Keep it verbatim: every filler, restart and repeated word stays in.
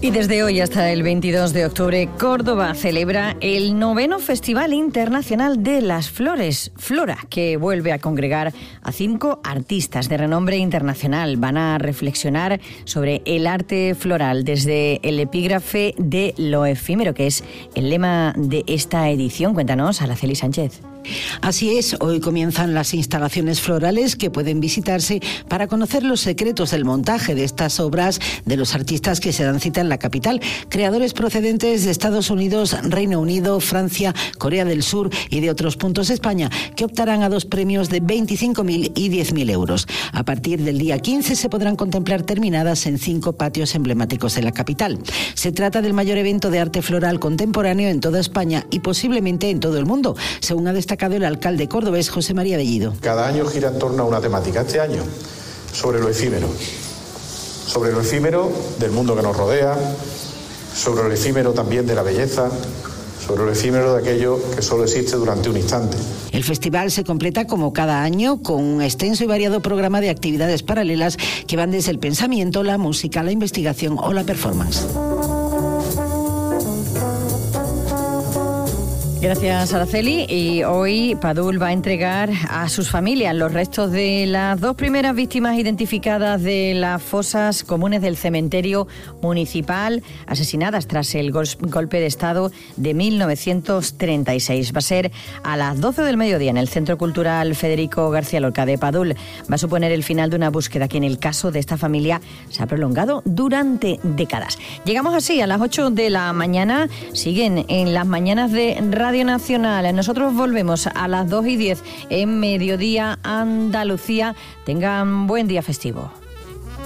Y desde hoy hasta el veintidós de octubre, Córdoba celebra el noveno Festival Internacional de las Flores, Flora, que vuelve a congregar a cinco artistas de renombre internacional. Van a reflexionar sobre el arte floral desde el epígrafe de lo efímero, que es el lema de esta edición. Cuéntanos, Araceli Sánchez. Así es, hoy comienzan las instalaciones florales que pueden visitarse para conocer los secretos del montaje de estas obras de los artistas que se dan cita en la capital, creadores procedentes de Estados Unidos, Reino Unido, Francia, Corea del Sur y de otros puntos de España, que optarán a dos premios de veinticinco mil y diez mil euros. A partir del día quince se podrán contemplar terminadas en cinco patios emblemáticos de la capital. Se trata del mayor evento de arte floral contemporáneo en toda España y posiblemente en todo el mundo, según ha destacado el alcalde cordobés José María Bellido. Cada año gira en torno a una temática. Este año, sobre lo efímero. Sobre lo efímero del mundo que nos rodea, sobre lo efímero también de la belleza, sobre lo efímero de aquello que solo existe durante un instante. El festival se completa como cada año con un extenso y variado programa de actividades paralelas que van desde el pensamiento, la música, la investigación o la performance. Gracias, Araceli. Y hoy Padul va a entregar a sus familias los restos de las dos primeras víctimas identificadas de las fosas comunes del cementerio municipal, asesinadas tras el gol- golpe de Estado de mil novecientos treinta y seis. Va a ser a las doce del mediodía en el Centro Cultural Federico García Lorca de Padul. Va a suponer el final de una búsqueda que en el caso de esta familia se ha prolongado durante décadas. Llegamos así a las ocho de la mañana. Siguen en las mañanas de Radio Radio Nacional. Nosotros volvemos a las dos y diez en Mediodía Andalucía. Tengan buen día festivo.